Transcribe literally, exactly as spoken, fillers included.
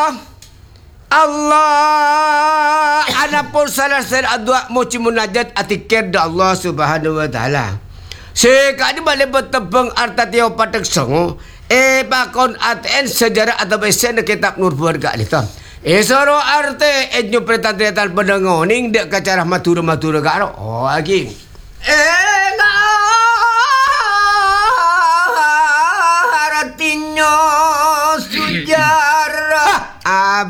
Allah ana pun salah saya adua moci munajat atikir da Allah Subhanahu wa taala. Seka di balik bertebang arta tiaw patek songo e pakon aten sejarah atau besen kitab Nur Buarga lita. E soro arte enyo pretan-pretan pendengoning dek kacara matura-matura karo. Oh lagi. Eh